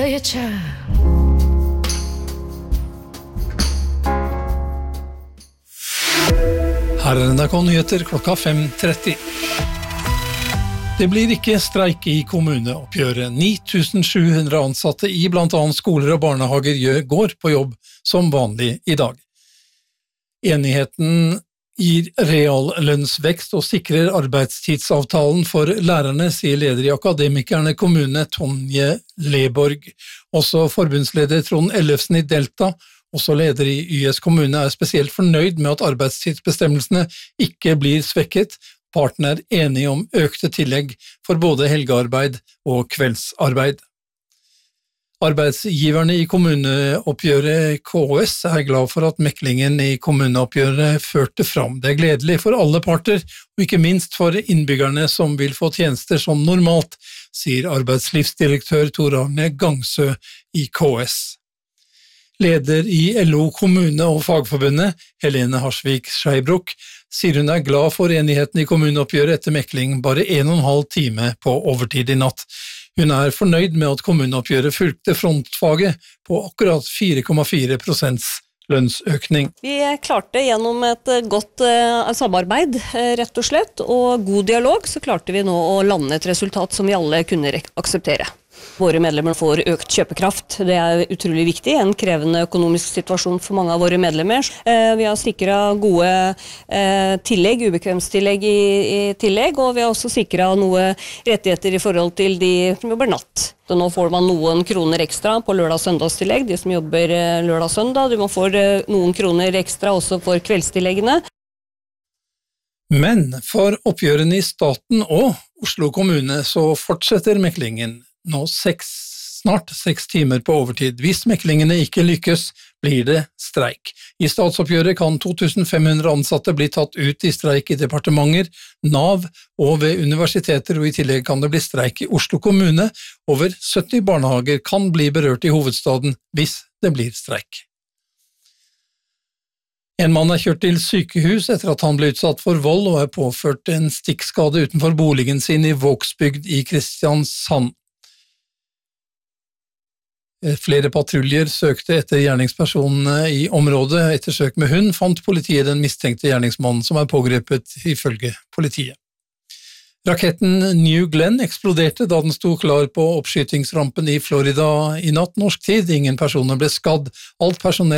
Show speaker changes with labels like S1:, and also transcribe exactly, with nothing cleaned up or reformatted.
S1: Her er N R K-nyheter klokka fem tretti. Det blir ikke streik i kommuneoppgjøret. ni tusen sju hundre ansatte i blant annet skoler og barnehager går på jobb som vanlig i dag. Enigheten gir reallønnsvekst og sikrer arbeidstidsavtalen for lærerne, sier leder i Akademikerne kommune Tonje Leborg. Også forbundsleder Trond Ellefsen i Delta, også leder i Y S kommune, er spesielt fornøyd med at arbeidstidsbestemmelsene ikke blir svekket. Partene er enige om økte tillegg for både helgearbeid og kveldsarbeid. Arbeidsgiverne i kommuneoppgjøret K S er glad for at meklingen i kommuneoppgjøret førte fram. Det er gledelig for alle parter, og ikke minst for innbyggerne som vil få tjenester som normalt, sier arbeidslivsdirektør Tor Arne Gangsø i K S. Leder i L O kommune og fagforbundet, Helene Harsvik Skeibrok, sier hun er glad for enigheten i kommuneoppgjøret etter mekling bare en og en halv time på overtid i natt. Hun er fornøyd med at kommuneoppgjøret fulgte frontfaget på akkurat fire komma fire prosent lønnsøkning.
S2: Vi klarte gjennom et godt uh, samarbeid, uh, rett og slett, og god dialog, så klarte vi nå å lande et resultat som vi alle kunne akseptere. Våre medlemmer får økt kjøpekraft. Det er utrolig viktig, en krevende økonomisk situasjon for mange av våre medlemmer. Eh, vi har sikret gode eh, tillegg, ubekvemstillegg i, i tillegg, og vi har også sikret noe rettigheter i forhold til de som jobber natt. Så nå får man noen kroner ekstra på lørdag-søndagstillegg, de som jobber eh, lørdag-søndag. Man får eh, noen kroner ekstra også for kveldstilleggene.
S1: Men for oppgjørene i staten og Oslo kommune så fortsetter meklingen. Nå seks, snart seks timer på overtid. Hvis meklingene ikke lykkes, blir det streik. I statsoppgjøret kan to tusen fem hundre ansatte bli tatt ut i streik i departementer, Nav og ved universiteter, og i tillegg kan det bli streik i Oslo kommune. Over sytti barnehager kan bli berørt i hovedstaden hvis det blir streik. En mann er kjørt til sykehus etter at han ble utsatt for vold og er påført en stikkskade utenfor boligen sin i Vågsbygd i Kristiansand. Flere patruljer søkte etter gjerningspersonene i området. Etter søk med hund fant politiet den mistenkte gjerningsmannen som er pågrepet ifølge politiet. Raketten New Glenn eksploderte da den sto klar på oppskytingsrampen i Florida i natt norsk tid. Ingen personer ble skadd. Alt personell